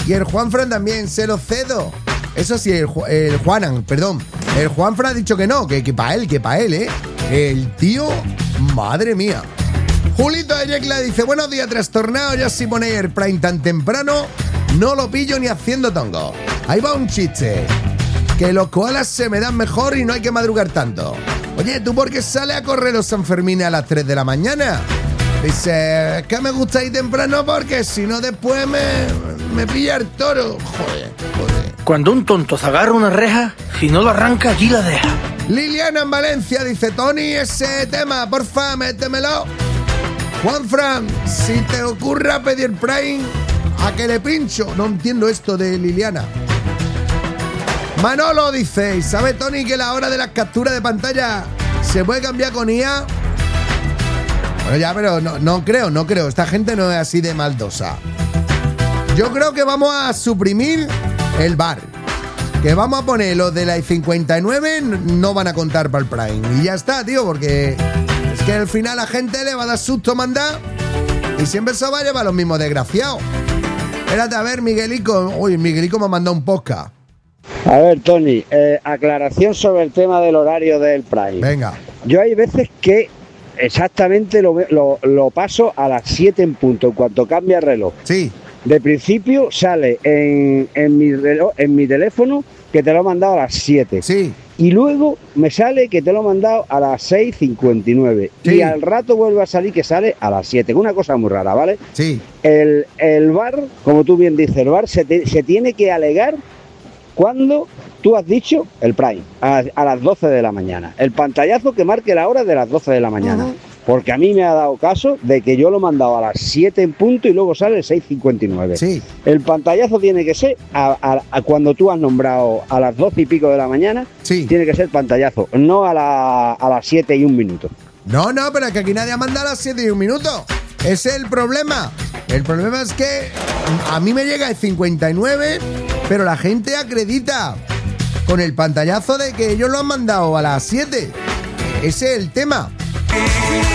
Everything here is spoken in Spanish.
Y el Juanfran también, se lo cedo. Eso sí, el Juanan, perdón. El Juanfran ha dicho que no, que para él, ¿eh? El tío, madre mía. Julito de Yecla dice, buenos días, trastornado, ya si ponéis el Prime tan temprano, no lo pillo ni haciendo tongo. Ahí va un chiste. Que los koalas se me dan mejor y no hay que madrugar tanto. Oye, ¿tú por qué sales a correr los Sanfermines a las 3 de la mañana? Dice, que me gusta ir temprano porque si no después me pilla el toro. Joder. Cuando un tonto se agarra una reja, si no lo arranca, allí la deja. Liliana en Valencia dice, Tony, ese tema, porfa, métemelo. Juanfran, si te ocurra pedir Prime, ¿a que le pincho? No entiendo esto de Liliana. Manolo dice, ¿sabe Tony que la hora de las capturas de pantalla se puede cambiar con IA? Bueno, ya, pero no creo. Esta gente no es así de maldosa. Yo creo que vamos a suprimir el bar. Que vamos a poner los de la I-59, no van a contar para el Prime. Y ya está, tío, porque es que al final la gente le va a dar susto mandar y siempre se va a llevar los mismos desgraciados. Espérate, a ver, Miguelico. Uy, Miguelico me ha mandado un podcast. A ver, Tony, aclaración sobre el tema del horario del Prime. Venga. Yo hay veces que exactamente lo paso a las 7 en punto, en cuanto cambia el reloj. Sí. De principio sale en mi reloj, en mi teléfono, que te lo he mandado a las 7. Sí. Y luego me sale que te lo he mandado a las 6:59. Sí. Y al rato vuelve a salir que sale a las 7. Una cosa muy rara, ¿vale? Sí. El bar, como tú bien dices, el bar se tiene que alegar cuando tú has dicho el Prime, a las 12 de la mañana. El pantallazo que marque la hora de las 12 de la mañana. Uh-huh. Porque a mí me ha dado caso de que yo lo he mandado a las 7 en punto y luego sale 6:59. Sí. El pantallazo tiene que ser a cuando tú has nombrado a las 12 y pico de la mañana. Sí. Tiene que ser pantallazo, no a las 7 y 1 minuto. No, pero es que aquí nadie ha mandado a las 7 y 1 minuto. Ese es el problema. El problema es que a mí me llega el 59, pero la gente acredita con el pantallazo de que ellos lo han mandado a las 7. Ese es el tema.